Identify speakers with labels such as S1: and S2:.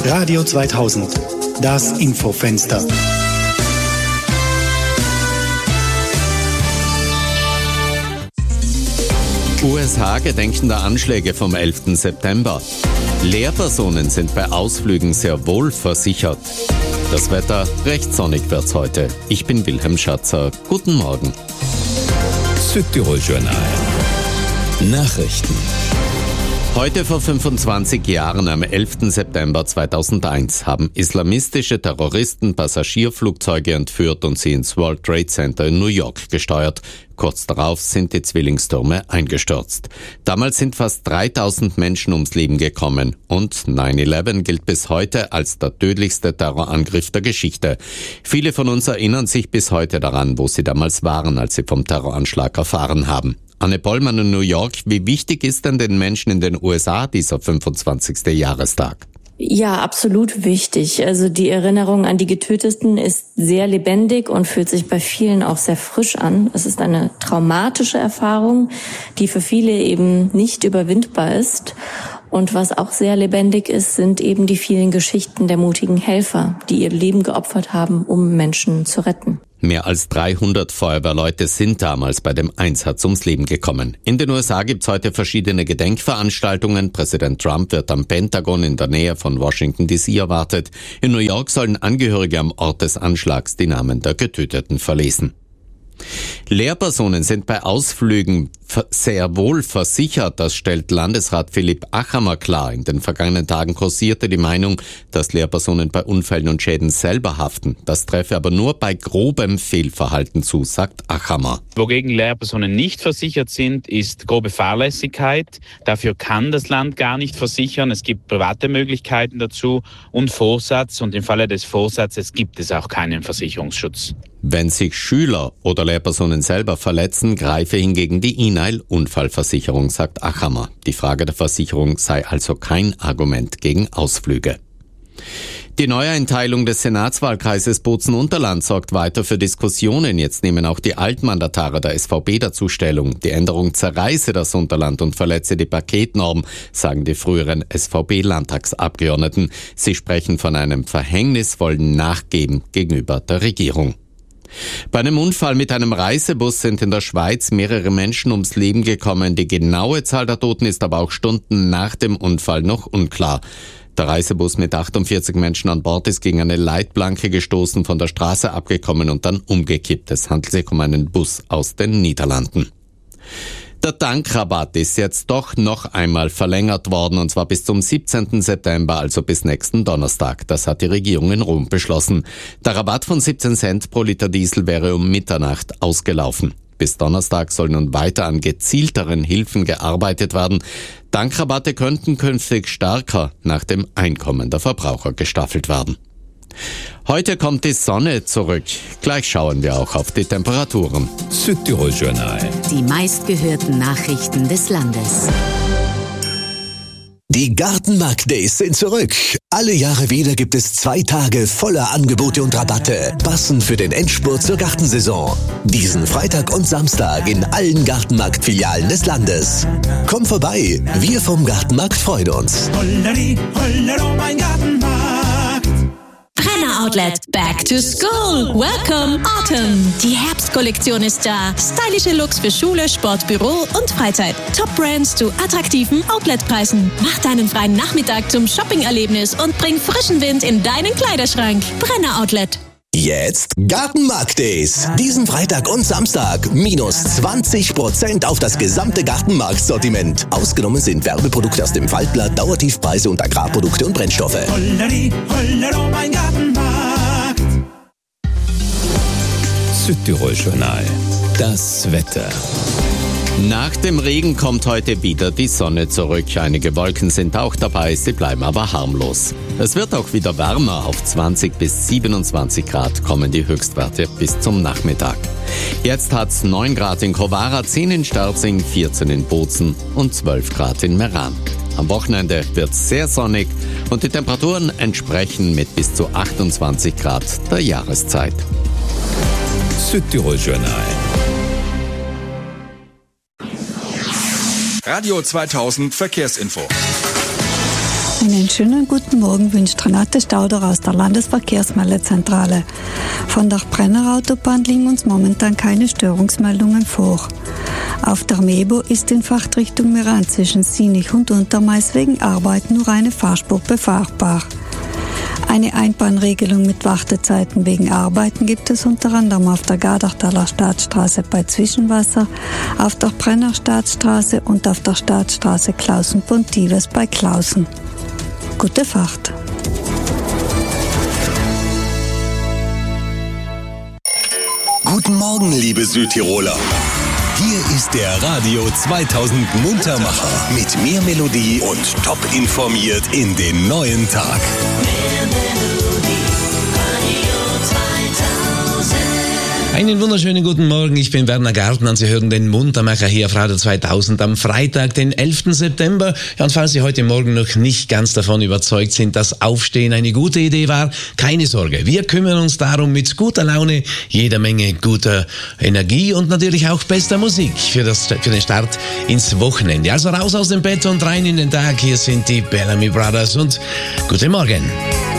S1: Radio 2000, das Infofenster.
S2: USA gedenken der Anschläge vom 11. September. Lehrpersonen sind bei Ausflügen sehr wohl versichert. Das Wetter, recht sonnig wird's heute. Ich bin Wilhelm Schatzer. Guten Morgen.
S3: Südtirol Journal. Nachrichten.
S2: Heute vor 25 Jahren, am 11. September 2001, haben islamistische Terroristen Passagierflugzeuge entführt und sie ins World Trade Center in New York gesteuert. Kurz darauf sind die Zwillingstürme eingestürzt. Damals sind fast 3000 Menschen ums Leben gekommen und 9/11 gilt bis heute als der tödlichste Terrorangriff der Geschichte. Viele von uns erinnern sich bis heute daran, wo sie damals waren, als sie vom Terroranschlag erfahren haben. Anne Pollmann in New York, wie wichtig ist denn den Menschen in den USA dieser 25. Jahrestag?
S4: Ja, absolut wichtig. Also die Erinnerung an die Getöteten ist sehr lebendig und fühlt sich bei vielen auch sehr frisch an. Es ist eine traumatische Erfahrung, die für viele eben nicht überwindbar ist. Und was auch sehr lebendig ist, sind eben die vielen Geschichten der mutigen Helfer, die ihr Leben geopfert haben, um Menschen zu retten.
S2: Mehr als 300 Feuerwehrleute sind damals bei dem Einsatz ums Leben gekommen. In den USA gibt's heute verschiedene Gedenkveranstaltungen. Präsident Trump wird am Pentagon in der Nähe von Washington D.C. erwartet. In New York sollen Angehörige am Ort des Anschlags die Namen der Getöteten verlesen. Lehrpersonen sind bei Ausflügen sehr wohl versichert, das stellt Landesrat Philipp Achammer klar. In den vergangenen Tagen kursierte die Meinung, dass Lehrpersonen bei Unfällen und Schäden selber haften. Das treffe aber nur bei grobem Fehlverhalten zu, sagt Achammer.
S5: Wogegen Lehrpersonen nicht versichert sind, ist grobe Fahrlässigkeit. Dafür kann das Land gar nicht versichern. Es gibt private Möglichkeiten dazu und Vorsatz. Und im Falle des Vorsatzes gibt es auch keinen Versicherungsschutz.
S2: Wenn sich Schüler oder Lehrpersonen selber verletzen, greife hingegen die INAIL-Unfallversicherung, sagt Achammer. Die Frage der Versicherung sei also kein Argument gegen Ausflüge. Die Neueinteilung des Senatswahlkreises Bozen-Unterland sorgt weiter für Diskussionen. Jetzt nehmen auch die Altmandatare der SVP dazu Stellung. Die Änderung zerreiße das Unterland und verletze die Paketnorm, sagen die früheren SVP-Landtagsabgeordneten. Sie sprechen von einem verhängnisvollen Nachgeben gegenüber der Regierung. Bei einem Unfall mit einem Reisebus sind in der Schweiz mehrere Menschen ums Leben gekommen. Die genaue Zahl der Toten ist aber auch Stunden nach dem Unfall noch unklar. Der Reisebus mit 48 Menschen an Bord ist gegen eine Leitplanke gestoßen, von der Straße abgekommen und dann umgekippt. Es handelt sich um einen Bus aus den Niederlanden. Der Tankrabatt ist jetzt doch noch einmal verlängert worden, und zwar bis zum 17. September, also bis nächsten Donnerstag. Das hat die Regierung in Rom beschlossen. Der Rabatt von 17 Cent pro Liter Diesel wäre um Mitternacht ausgelaufen. Bis Donnerstag soll nun weiter an gezielteren Hilfen gearbeitet werden. Tankrabatte könnten künftig stärker nach dem Einkommen der Verbraucher gestaffelt werden. Heute kommt die Sonne zurück. Gleich schauen wir auch auf die Temperaturen.
S3: Südtirol Journal.
S6: Die meistgehörten Nachrichten des Landes.
S7: Die Gartenmarkt Days sind zurück. Alle Jahre wieder gibt es 2 Tage voller Angebote und Rabatte, passend für den Endspurt zur Gartensaison. Diesen Freitag und Samstag in allen Gartenmarkt-Filialen des Landes. Komm vorbei, wir vom Gartenmarkt freuen uns.
S8: Holleri, hollero, mein Gartenmarkt.
S9: Brenner Outlet, back to school. Welcome Autumn. Die Herbstkollektion ist da. Stylische Looks für Schule, Sport, Büro und Freizeit. Top-Brands zu attraktiven Outletpreisen. Mach deinen freien Nachmittag zum Shopping-Erlebnis und bring frischen Wind in deinen Kleiderschrank. Brenner Outlet.
S7: Jetzt Gartenmarkt Days. Diesen Freitag und Samstag minus 20% auf das gesamte Gartenmarktsortiment. Ausgenommen sind Werbeprodukte aus dem Faltblatt, Dauertiefpreise und Agrarprodukte und Brennstoffe.
S8: Holleri, hollero, mein Gartenmarkt.
S3: Südtirol Journal. Das Wetter.
S2: Nach dem Regen kommt heute wieder die Sonne zurück. Einige Wolken sind auch dabei, sie bleiben aber harmlos. Es wird auch wieder wärmer. Auf 20 bis 27 Grad kommen die Höchstwerte bis zum Nachmittag. Jetzt hat's 9 Grad in Kowara, 10 in Sterzing, 14 in Bozen und 12 Grad in Meran. Am Wochenende wird's sehr sonnig und die Temperaturen entsprechen mit bis zu 28 Grad der Jahreszeit.
S3: Südtirol Journal.
S10: Radio 2000 Verkehrsinfo. Einen schönen guten Morgen wünscht Renate Stauder aus der Landesverkehrsmeldezentrale. Von der Brenner Autobahn liegen uns momentan keine Störungsmeldungen vor. Auf der Mebo ist in Fahrtrichtung Meran zwischen Sinich und Untermais wegen Arbeit nur eine Fahrspur befahrbar. Eine Einbahnregelung mit Wartezeiten wegen Arbeiten gibt es unter anderem auf der Gardachtaler Staatsstraße bei Zwischenwasser, auf der Brenner Staatsstraße und auf der Staatsstraße Klausen-Pontives bei Klausen. Gute Fahrt!
S7: Guten Morgen, liebe Südtiroler. Hier ist der Radio 2000 Muntermacher mit mehr Melodie und top informiert in den neuen Tag.
S11: Einen wunderschönen guten Morgen, ich bin Werner Gartner und Sie hören den Muntermacher hier auf Radio 2000 am Freitag, den 11. September. Ja, und falls Sie heute Morgen noch nicht ganz davon überzeugt sind, dass Aufstehen eine gute Idee war, keine Sorge, wir kümmern uns darum mit guter Laune, jeder Menge guter Energie und natürlich auch bester Musik für den Start ins Wochenende. Also raus aus dem Bett und rein in den Tag, hier sind die Bellamy Brothers und guten Morgen.